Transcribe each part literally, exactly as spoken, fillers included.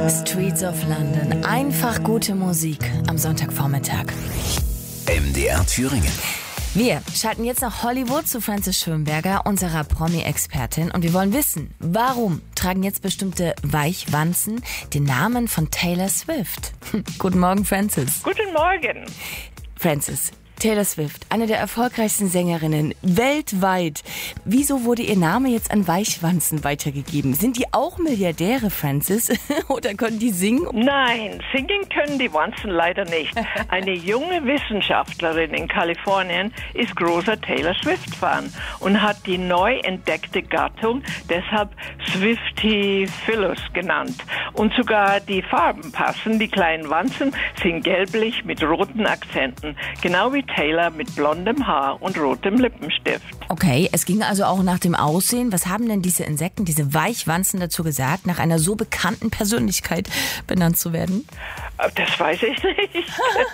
Streets of London. Einfach gute Musik am Sonntagvormittag. M D R Thüringen. Wir schalten jetzt nach Hollywood zu Frances Schönberger, unserer Promi-Expertin. Und wir wollen wissen, warum tragen jetzt bestimmte Weichwanzen den Namen von Taylor Swift? Guten Morgen, Frances. Guten Morgen. Frances, Taylor Swift, eine der erfolgreichsten Sängerinnen weltweit. Wieso wurde ihr Name jetzt an Weichwanzen weitergegeben? Sind die auch Milliardäre, Frances? Oder können die singen? Nein, singen können die Wanzen leider nicht. Eine junge Wissenschaftlerin in Kalifornien ist großer Taylor Swift-Fan und hat die neu entdeckte Gattung deshalb Swiftie-Phyllis genannt. Und sogar die Farben passen. Die kleinen Wanzen sind gelblich mit roten Akzenten, genau wie Taylor mit blondem Haar und rotem Lippenstift. Okay, es ging also auch nach dem Aussehen. Was haben denn diese Insekten, diese Weichwanzen dazu gesagt, nach einer so bekannten Persönlichkeit benannt zu werden? Das weiß ich nicht.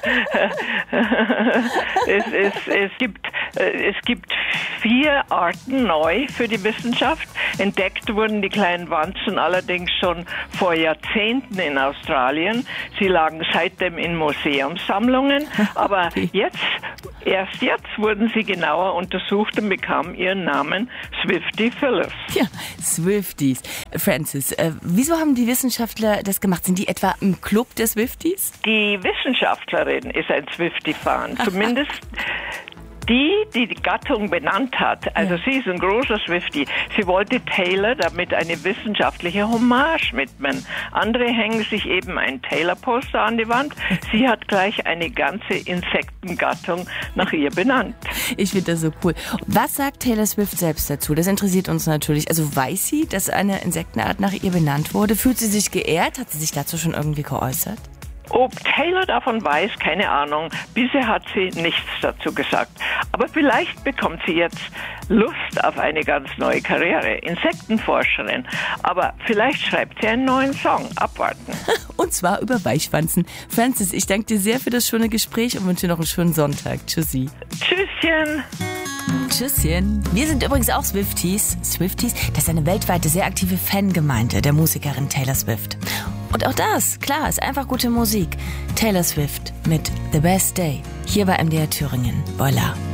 es, es, es, gibt, es gibt vier Arten neu für die Wissenschaft. Entdeckt wurden die kleinen Wanzen allerdings schon vor Jahrzehnten in Australien. Sie lagen seitdem in Museumssammlungen. Aber jetzt, erst jetzt wurden sie genauer untersucht und bekamen ihren Namen Swiftie Phyllis. Ja, Swifties. Frances, äh, wieso haben die Wissenschaftler das gemacht? Sind die etwa im Club der Swifties? Die Wissenschaftlerin ist ein Swiftie-Fan. Zumindest die, die die Gattung benannt hat. Also ja. Sie ist ein großer Swiftie. Sie wollte Taylor damit eine wissenschaftliche Hommage widmen. Andere hängen sich eben ein Taylor-Poster an die Wand. Sie hat gleich eine ganze Insektengattung nach ihr benannt. Ich finde das so cool. Was sagt Taylor Swift selbst dazu? Das interessiert uns natürlich. Also weiß sie, dass eine Insektenart nach ihr benannt wurde? Fühlt sie sich geehrt? Hat sie sich dazu schon irgendwie geäußert? Ob Taylor davon weiß, keine Ahnung. Bisher hat sie nichts dazu gesagt. Aber vielleicht bekommt sie jetzt Lust auf eine ganz neue Karriere. Insektenforscherin. Aber vielleicht schreibt sie einen neuen Song. Abwarten. Und zwar über Weichwanzen. Frances, ich danke dir sehr für das schöne Gespräch und wünsche dir noch einen schönen Sonntag. Tschüssi. Tschüsschen. Tschüsschen. Wir sind übrigens auch Swifties. Swifties, das ist eine weltweite, sehr aktive Fangemeinde der Musikerin Taylor Swift. Und auch das, klar, ist einfach gute Musik. Taylor Swift mit The Best Day. Hier bei M D R Thüringen. Voila.